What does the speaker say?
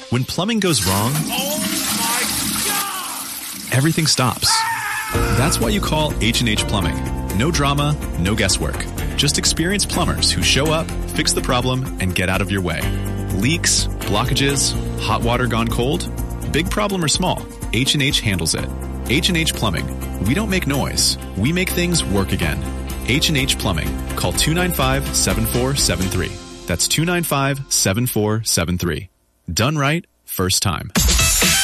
When plumbing goes wrong, everything stops. That's why you call H&H Plumbing. No drama, no guesswork. Just experienced plumbers who show up, fix the problem, and get out of your way. Leaks, blockages, hot water gone cold? Big problem or small, H&H handles it. H&H Plumbing. We don't make noise. We make things work again. H&H Plumbing. Call 295-7473. That's 295-7473. Done right, first time.